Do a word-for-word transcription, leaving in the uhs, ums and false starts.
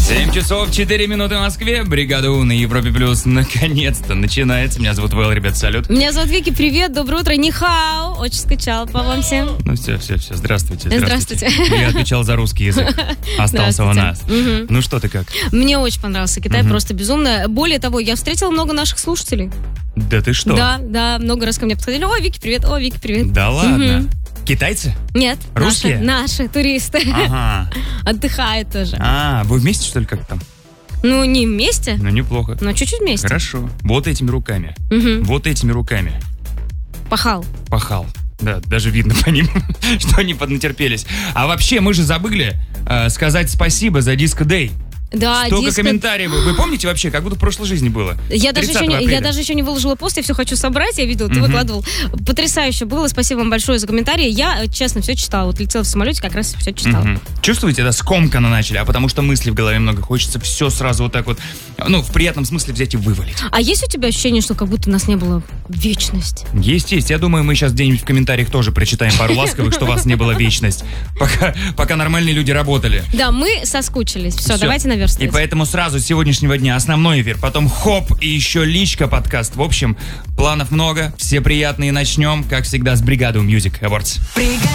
семь часов четыре минуты в Москве. Бригада У на Европе Плюс наконец-то начинается. Меня зовут Вэл, ребят, салют. Меня зовут Вики, привет, доброе утро, нихао. Очень скучал по вам всем. Ну все, все, все, здравствуйте, здравствуйте. Здравствуйте. Я отвечал за русский язык. Остался у нас. Угу. Ну что ты как? Мне очень понравился Китай, Угу. просто безумно. Более того, я встретила много наших слушателей. Да ты что? Да, да, много раз ко мне подходили. О, Вики, привет, о, Вики, привет. Да ладно? Угу. Китайцы? Нет, Русские? Наши, наши туристы. Ага. Отдыхают тоже. А, вы вместе, что ли, как там? Ну, не вместе, Ну, неплохо. но чуть-чуть вместе. Хорошо. Вот этими руками. Угу. Вот этими руками. Пахал. Пахал. Да, даже видно по ним, что они поднатерпелись. А вообще, мы же забыли э, сказать спасибо за Disco Day. Да, Столько диско... комментариев. Вы помните вообще, как будто в прошлой жизни было? Я даже, еще не, апреля. я даже еще не выложила пост, я все хочу собрать, я видела, ты Мгм. выкладывал. Потрясающе было, спасибо вам большое за комментарии. Я, честно, все читала. Вот летела в самолете, как раз все читала. Мгм. Чувствуете, да, скомканно начали, а потому что мыслей в голове много, хочется все сразу вот так вот, ну, в приятном смысле взять и вывалить. А есть у тебя ощущение, что как будто нас не было вечность? Есть, есть. Я думаю, мы сейчас где-нибудь в комментариях тоже прочитаем пару ласковых, что вас не было вечность, пока, пока нормальные люди работали. Да, мы соскучились. Все, Всё. давайте И наверстывать. поэтому сразу с сегодняшнего дня основной эфир, потом хоп и еще личка подкаст. В общем, планов много, все приятные. Начнем, как всегда, с Бригады Music Awards.